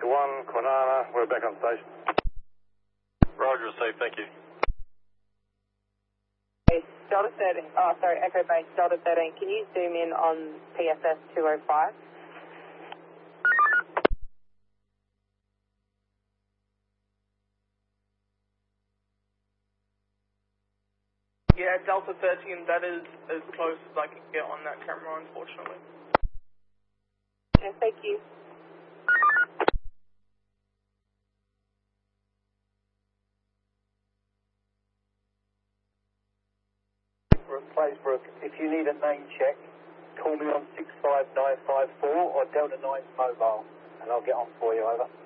Victor 1, Quinana, we're back on station. Roger, safe, thank you. Delta 13, oh sorry, Echo Base, Delta 13, can you zoom in on PSS 205? Yeah, Delta 13, that is as close as I can get on that camera, unfortunately. Okay, thank you. Playsbrook, if you need a name check, call me on 65954 or Delta 9's mobile, and I'll get on for you, over.